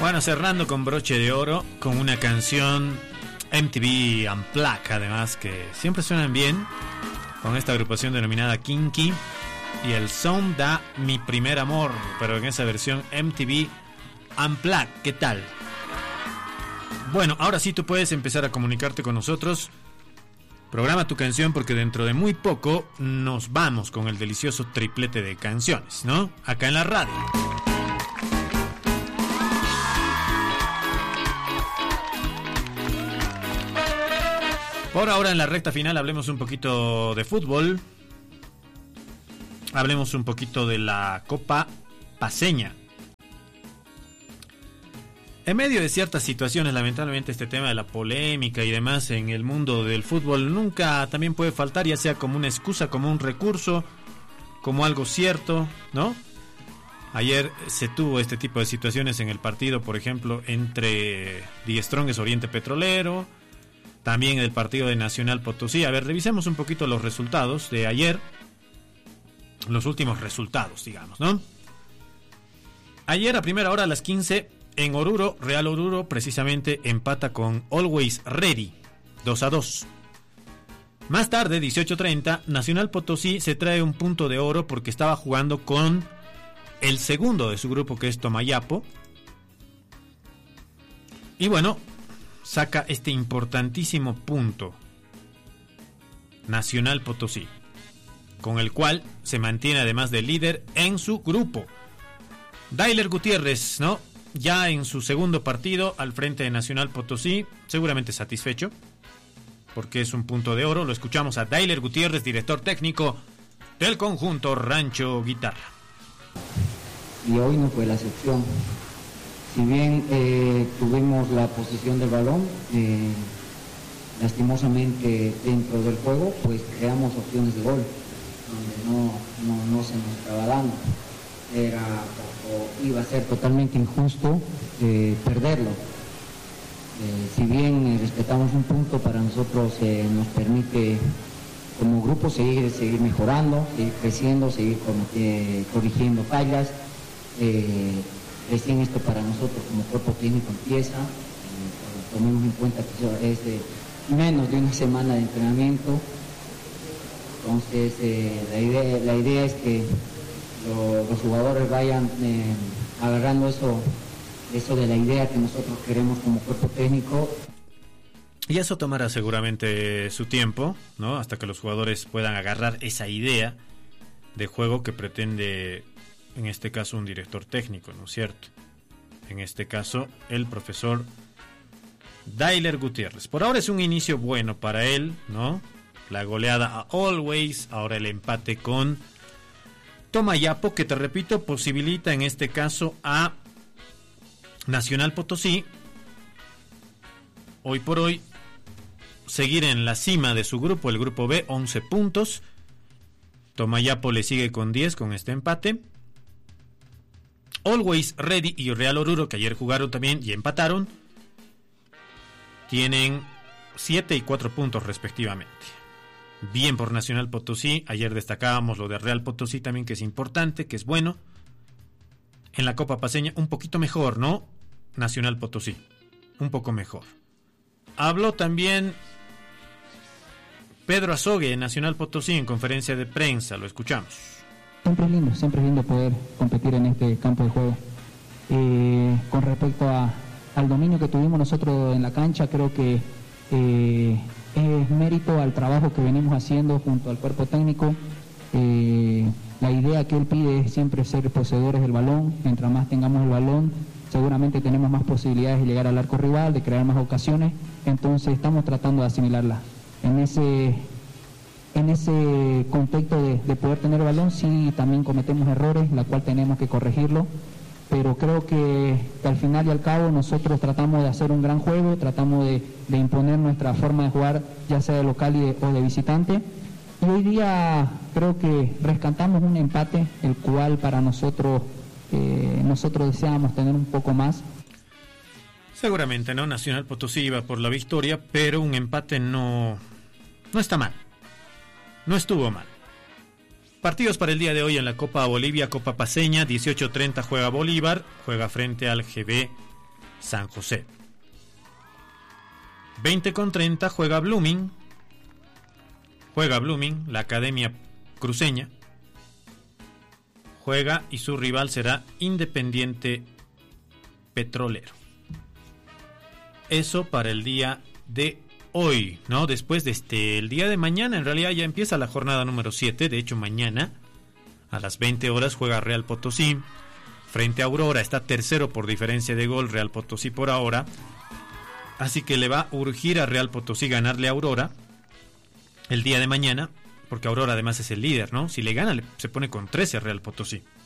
Bueno, cerrando con broche de oro, con una canción MTV Unplugged, además, que siempre suenan bien, con esta agrupación denominada Kinky, y el Son da Mi Primer Amor, pero en esa versión MTV Unplugged. ¿Qué tal? Bueno, ahora sí tú puedes empezar a comunicarte con nosotros. Programa tu canción porque dentro de muy poco nos vamos con el delicioso triplete de canciones, ¿no? Acá en la radio. Por ahora, en la recta final, hablemos un poquito de fútbol. Hablemos un poquito de la Copa Paceña. En medio de ciertas situaciones, lamentablemente este tema de la polémica y demás en el mundo del fútbol nunca también puede faltar, ya sea como una excusa, como un recurso, como algo cierto, ¿no? Ayer se tuvo este tipo de situaciones en el partido, por ejemplo, entre Die Strongest Oriente Petrolero, también el partido de Nacional Potosí. A ver, revisemos un poquito los resultados de ayer, los últimos resultados, digamos, ¿no? Ayer a primera hora a las 15, en Oruro, Real Oruro precisamente empata con Always Ready, 2-2. Más tarde, 18:30, Nacional Potosí se trae un punto de oro porque estaba jugando con el segundo de su grupo, que es Tomayapo. Y bueno, saca este importantísimo punto Nacional Potosí, con el cual se mantiene además de líder en su grupo. Dailer Gutiérrez, ¿no? Ya en su segundo partido al frente de Nacional Potosí, seguramente satisfecho, porque es un punto de oro. Lo escuchamos a Dailer Gutiérrez, director técnico del conjunto Rancho Guitarra. Y hoy no fue la excepción. Si bien tuvimos la posesión del balón, lastimosamente dentro del juego, pues creamos opciones de gol, donde no se nos estaba dando. Iba a ser totalmente injusto perderlo. Si bien respetamos un punto, para nosotros nos permite como grupo seguir mejorando, seguir creciendo, seguir corrigiendo fallas. Recién esto para nosotros como cuerpo técnico empieza, tomemos en cuenta que es menos de una semana de entrenamiento. Entonces la idea es que los jugadores vayan agarrando eso de la idea que nosotros queremos como cuerpo técnico. Y eso tomará seguramente su tiempo, ¿no? Hasta que los jugadores puedan agarrar esa idea de juego que pretende, en este caso, un director técnico, ¿no es cierto? En este caso, el profesor Dailer Gutiérrez. Por ahora es un inicio bueno para él, ¿no? La goleada a Always, ahora el empate con Tomayapo, que te repito, posibilita en este caso a Nacional Potosí, hoy por hoy, seguir en la cima de su grupo, el grupo B, 11 puntos. Tomayapo le sigue con 10 con este empate. Always Ready y Real Oruro, que ayer jugaron también y empataron, tienen 7 y 4 puntos respectivamente. Bien por Nacional Potosí. Ayer destacábamos lo de Real Potosí también, que es importante, que es bueno. En la Copa Paceña un poquito mejor, ¿no? Nacional Potosí, un poco mejor. Habló también Pedro Azogue de Nacional Potosí en conferencia de prensa, lo escuchamos. Siempre es lindo poder competir en este campo de juego. Con respecto al dominio que tuvimos nosotros en la cancha, creo que es mérito al trabajo que venimos haciendo junto al cuerpo técnico. La idea que él pide es siempre ser poseedores del balón. Mientras más tengamos el balón, seguramente tenemos más posibilidades de llegar al arco rival, de crear más ocasiones. Entonces estamos tratando de asimilarla. En ese contexto de poder tener el balón, sí también cometemos errores, la cual tenemos que corregirlo. Pero creo que al final y al cabo nosotros tratamos de hacer un gran juego, tratamos de imponer nuestra forma de jugar, ya sea de local o de visitante. Y hoy día creo que rescatamos un empate, el cual para nosotros deseábamos tener un poco más. Seguramente, ¿no? Nacional Potosí iba por la victoria, pero un empate no está mal. No estuvo mal. Partidos para el día de hoy en la Copa Bolivia, Copa Paceña, 18:30 juega Bolívar, juega frente al GB San José. 20:30 juega Blooming, la Academia Cruceña. Juega y su rival será Independiente Petrolero. Eso para el día de hoy, ¿no? Después de el día de mañana, en realidad ya empieza la jornada número 7. De hecho, mañana a las 20 horas juega Real Potosí frente a Aurora. Está tercero por diferencia de gol Real Potosí por ahora. Así que le va a urgir a Real Potosí ganarle a Aurora el día de mañana, porque Aurora además es el líder, ¿no? Si le gana, se pone con 13 a Real Potosí.